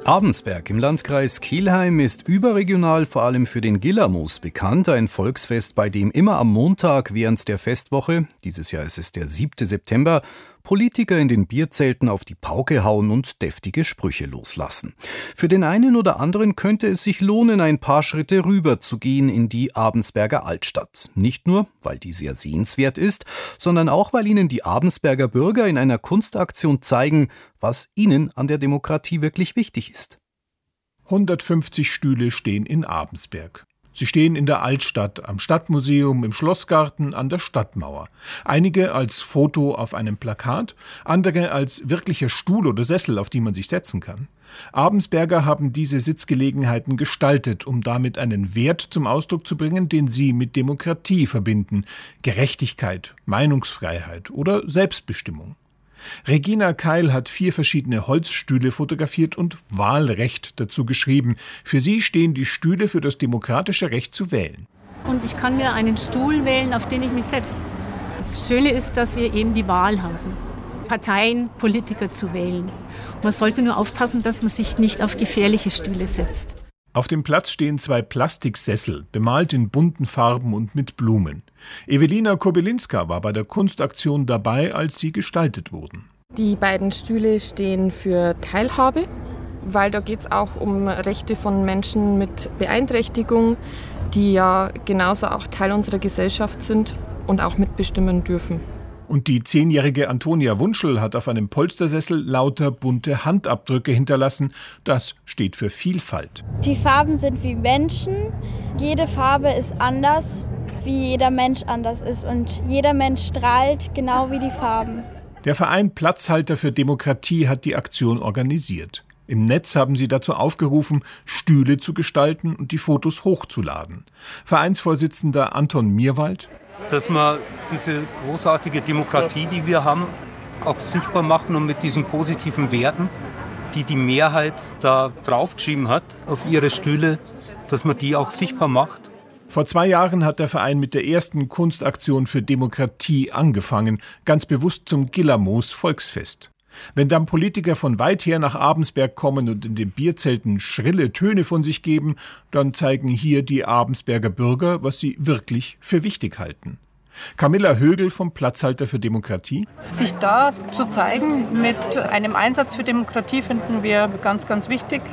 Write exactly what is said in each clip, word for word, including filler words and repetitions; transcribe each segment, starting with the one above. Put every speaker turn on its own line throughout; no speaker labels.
Abensberg im Landkreis Kelheim ist überregional vor allem für den Gillermoos bekannt, ein Volksfest, bei dem immer am Montag während der Festwoche, dieses Jahr ist es der siebte September, Politiker in den Bierzelten auf die Pauke hauen und deftige Sprüche loslassen. Für den einen oder anderen könnte es sich lohnen, ein paar Schritte rüber zu gehen in die Abensberger Altstadt. Nicht nur, weil die sehr sehenswert ist, sondern auch, weil ihnen die Abensberger Bürger in einer Kunstaktion zeigen, was ihnen an der Demokratie wirklich wichtig ist.
hundertfünfzig Stühle stehen in Abensberg. Sie stehen in der Altstadt, am Stadtmuseum, im Schlossgarten, an der Stadtmauer. Einige als Foto auf einem Plakat, andere als wirklicher Stuhl oder Sessel, auf die man sich setzen kann. Abensberger haben diese Sitzgelegenheiten gestaltet, um damit einen Wert zum Ausdruck zu bringen, den sie mit Demokratie verbinden: Gerechtigkeit, Meinungsfreiheit oder Selbstbestimmung. Regina Keil hat vier verschiedene Holzstühle fotografiert und Wahlrecht dazu geschrieben. Für sie stehen die Stühle für das demokratische Recht zu wählen.
Und ich kann mir einen Stuhl wählen, auf den ich mich setze. Das Schöne ist, dass wir eben die Wahl haben, Parteien, Politiker zu wählen. Man sollte nur aufpassen, dass man sich nicht auf gefährliche Stühle setzt.
Auf dem Platz stehen zwei Plastiksessel, bemalt in bunten Farben und mit Blumen. Ewelina Kobylinska war bei der Kunstaktion dabei, als sie gestaltet wurden.
Die beiden Stühle stehen für Teilhabe, weil da geht es auch um Rechte von Menschen mit Beeinträchtigung, die ja genauso auch Teil unserer Gesellschaft sind und auch mitbestimmen dürfen.
Und die zehnjährige Antonia Wunschel hat auf einem Polstersessel lauter bunte Handabdrücke hinterlassen. Das steht für Vielfalt.
Die Farben sind wie Menschen. Jede Farbe ist anders, wie jeder Mensch anders ist. Und jeder Mensch strahlt genau wie die Farben.
Der Verein Platzhalter für Demokratie hat die Aktion organisiert. Im Netz haben sie dazu aufgerufen, Stühle zu gestalten und die Fotos hochzuladen. Vereinsvorsitzender Anton Mierwald:
Dass wir diese großartige Demokratie, die wir haben, auch sichtbar machen und mit diesen positiven Werten, die die Mehrheit da draufgeschrieben hat auf ihre Stühle, dass man die auch sichtbar macht.
Vor zwei Jahren hat der Verein mit der ersten Kunstaktion für Demokratie angefangen, ganz bewusst zum Gillermoos Volksfest. Wenn dann Politiker von weit her nach Abensberg kommen und in den Bierzelten schrille Töne von sich geben, dann zeigen hier die Abensberger Bürger, was sie wirklich für wichtig halten. Camilla Högel vom Platzhalter für Demokratie:
Sich da zu zeigen mit einem Einsatz für Demokratie finden wir ganz, ganz wichtig,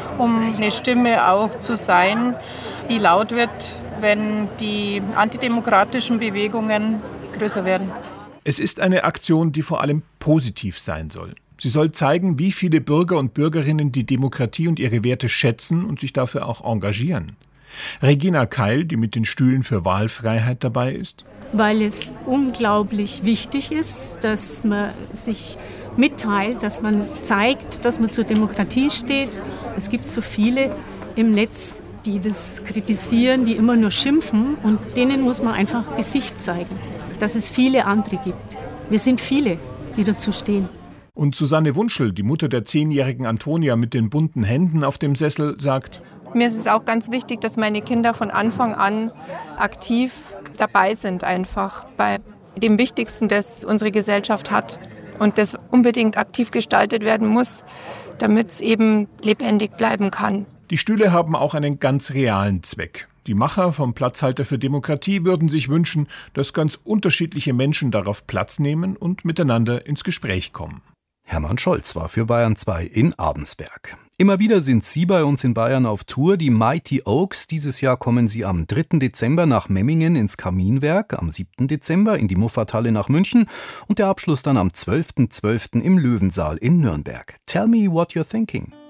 um eine Stimme auch zu sein, die laut wird, wenn die antidemokratischen Bewegungen größer werden.
Es ist eine Aktion, die vor allem positiv sein soll. Sie soll zeigen, wie viele Bürger und Bürgerinnen die Demokratie und ihre Werte schätzen und sich dafür auch engagieren. Regina Keil, die mit den Stühlen für Wahlfreiheit dabei ist:
Weil es unglaublich wichtig ist, dass man sich mitteilt, dass man zeigt, dass man zur Demokratie steht. Es gibt so viele im Netz, die das kritisieren, die immer nur schimpfen, und denen muss man einfach Gesicht zeigen, dass es viele andere gibt. Wir sind viele, die dazu stehen.
Und Susanne Wunschel, die Mutter der zehnjährigen Antonia mit den bunten Händen auf dem Sessel, sagt:
Mir ist es auch ganz wichtig, dass meine Kinder von Anfang an aktiv dabei sind, einfach bei dem Wichtigsten, das unsere Gesellschaft hat und das unbedingt aktiv gestaltet werden muss, damit es eben lebendig bleiben kann.
Die Stühle haben auch einen ganz realen Zweck. Die Macher vom Platzhalter für Demokratie würden sich wünschen, dass ganz unterschiedliche Menschen darauf Platz nehmen und miteinander ins Gespräch kommen.
Hermann Scholz war für Bayern zwei in Abensberg. Immer wieder sind sie bei uns in Bayern auf Tour, die Mighty Oaks. Dieses Jahr kommen sie am dritten Dezember nach Memmingen ins Kaminwerk, am siebten Dezember in die Muffathalle nach München und der Abschluss dann am zwölften zwölften im Löwensaal in Nürnberg. Tell me what you're thinking.